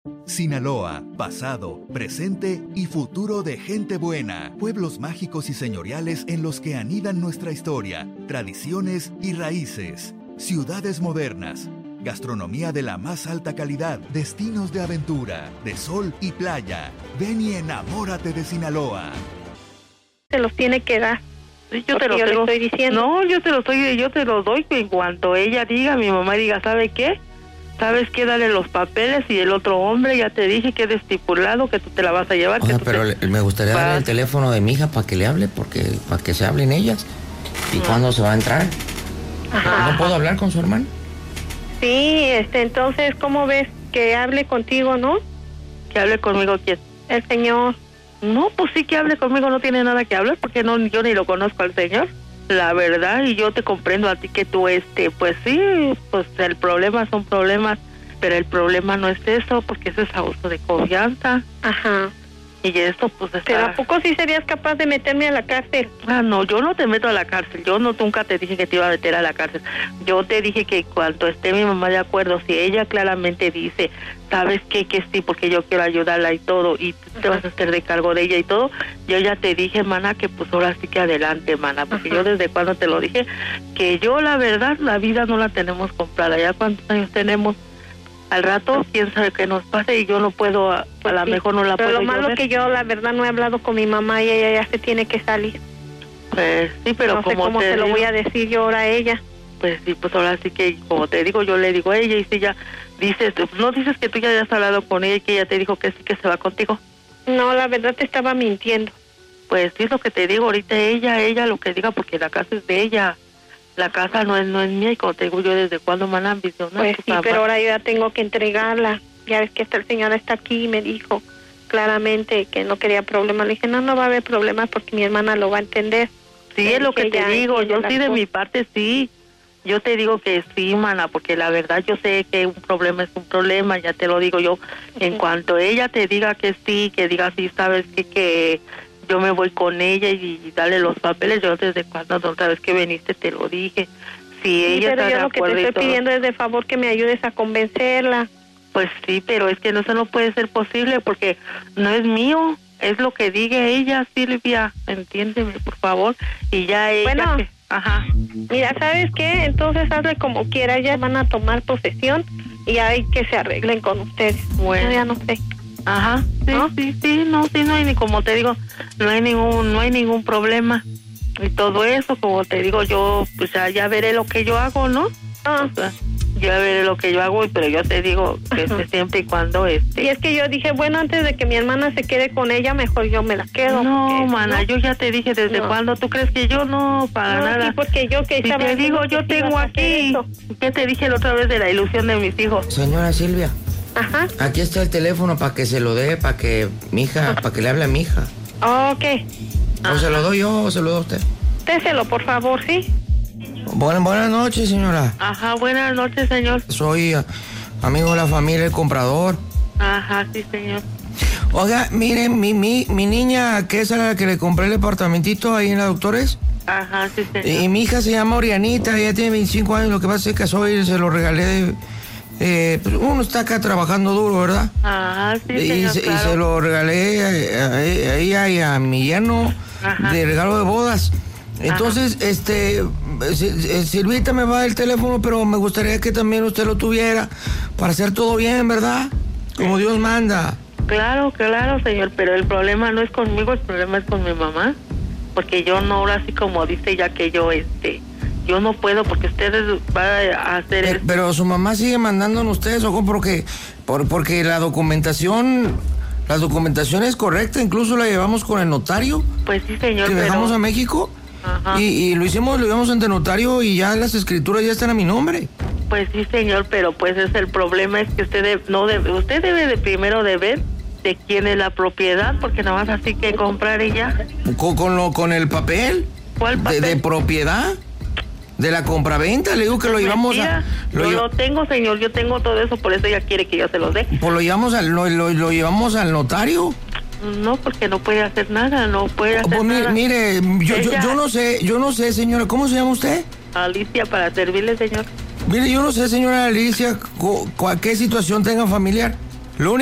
Sinaloa, pasado, presente y futuro de gente buena. Pueblos mágicos y señoriales en los que anidan nuestra historia, tradiciones y raíces. Ciudades modernas. Gastronomía de la más alta calidad. Destinos de aventura, de sol y playa. Ven y enamórate de Sinaloa. Se los tiene que dar. Yo te lo estoy diciendo. No, yo te lo doy en cuanto ella diga, mi mamá diga, ¿sabe qué? ¿Sabes qué? Dale los papeles y el otro hombre, ya te dije que es estipulado que tú te la vas a llevar. Oiga, pero me gustaría darle el teléfono de mi hija para que le hable, para que se hablen ellas. ¿Y cuándo se va a entrar? Ajá. ¿No puedo hablar con su hermano? Sí, entonces, ¿cómo ves? Que hable contigo, ¿no? ¿Que hable conmigo quién? El señor. No, pues sí que hable conmigo, no tiene nada que hablar, porque no, yo ni lo conozco al señor. La verdad, y yo te comprendo a ti que tú, pues sí, pues el problema son problemas, pero el problema no es eso, porque eso es abuso de confianza. Ajá. Y esto, pues está... ¿Pero a poco sí serías capaz de meterme a la cárcel? Ah, no, yo no te meto a la cárcel, yo nunca te dije que te iba a meter a la cárcel. Yo te dije que cuando esté mi mamá de acuerdo, si ella claramente dice, ¿sabes qué? Que sí, porque yo quiero ayudarla y todo, y tú te vas a hacer de cargo de ella y todo, yo ya te dije, mana, que pues ahora sí que adelante, mana, porque yo desde cuando te lo dije, que yo la verdad, la vida no la tenemos comprada, ya cuántos años tenemos. Al rato, quién sabe qué nos pase y yo no puedo, a lo mejor no la puedo. Pero lo malo que yo, la verdad, no he hablado con mi mamá y ella ya se tiene que salir. Pues sí, pero no sé cómo se lo voy a decir yo ahora a ella. Pues sí, pues ahora sí que, como te digo, yo le digo a ella y si ella dices, no dices que tú ya hayas hablado con ella y que ella te dijo que sí, que se va contigo. No, la verdad te estaba mintiendo. Pues sí, es lo que te digo, ahorita ella lo que diga, porque la casa es de ella. La casa no es mía y como te digo yo, ¿desde cuándo me han ambicionado? Pues sí, pero ahora yo ya tengo que entregarla. Ya ves que el señor está aquí y me dijo claramente que no quería problemas. Le dije, no va a haber problemas porque mi hermana lo va a entender. Sí, es lo que te digo, yo sí de mi parte sí. Yo te digo que sí, mana, porque la verdad yo sé que un problema es un problema, ya te lo digo yo. En cuanto ella te diga que sí, que diga sí, sabes que yo me voy con ella y dale los papeles. Yo desde cuando la otra vez que viniste te lo dije. Si ella pero está yo de lo que acuerdo te estoy pidiendo es de favor que me ayudes a convencerla. Pues sí, pero es que eso no puede ser posible porque no es mío. Es lo que diga ella, Silvia. Entiéndeme, por favor. Y ya ella... Bueno, ajá. Mira, ¿sabes qué? Entonces hazle como quiera. Ya van a tomar posesión y hay que se arreglen con ustedes. Bueno. Yo ya no sé. Ajá, sí, no hay ni, como te digo, no hay ningún problema. Y todo eso, como te digo, yo pues ya veré lo que yo hago, ¿no? O sea, ya veré lo que yo hago, pero yo te digo que siempre y cuando Y es que yo dije, bueno, antes de que mi hermana se quede con ella, mejor yo me la quedo. No, porque, mana, yo ya te dije desde cuándo. ¿Tú crees que yo no? Para nada. Sí, porque yo que estaba... te digo, yo tengo aquí... ¿Qué te dije la otra vez de la ilusión de mis hijos? Señora Silvia. Ajá. Aquí está el teléfono para que se lo dé, para que le hable a mi hija. Ok. ¿O se lo doy yo o se lo doy a usted? Déselo, por favor, ¿sí? Buenas noches, señora. Ajá, buenas noches, señor. Soy amigo de la familia El Comprador. Ajá, sí, señor. Oiga, mire, mi niña, que es a la que le compré el departamentito ahí en la Doctores. Ajá, sí, señor. Y mi hija se llama Orianita, ella tiene 25 años, lo que pasa es que soy, se lo regalé de... pues uno está acá trabajando duro, ¿verdad? Ajá, sí, señor, y se lo regalé a ella y a mi yerno de regalo de bodas. Entonces, Silvita me va a dar el teléfono, pero me gustaría que también usted lo tuviera para hacer todo bien, ¿verdad? Como Dios manda. Claro, señor, pero el problema no es conmigo, el problema es con mi mamá, porque yo no, ahora sí como dice ya que yo no puedo porque ustedes van a hacer pero su mamá sigue mandándonos ustedes, ojo, porque la documentación es correcta, incluso la llevamos con el notario. Pues sí, señor, que viajamos a México. Ajá. Y lo llevamos ante notario y ya las escrituras ya están a mi nombre. Pues sí, señor, pero pues es el problema es que usted debe de primero de ver de quién es la propiedad, porque nada más así que comprar y ya. ¿Con el papel? ¿Cuál papel? ¿De propiedad? De la compraventa, le digo que lo llevamos a... Yo lo tengo, señor, yo tengo todo eso, por eso ella quiere que yo se los dé. Pues lo llevamos al notario. No, porque no puede hacer nada, no puede hacer nada. Mire, yo no sé, señora, ¿cómo se llama usted? Alicia, para servirle, señor. Mire, yo no sé, señora Alicia, qué situación tenga familiar. Lo único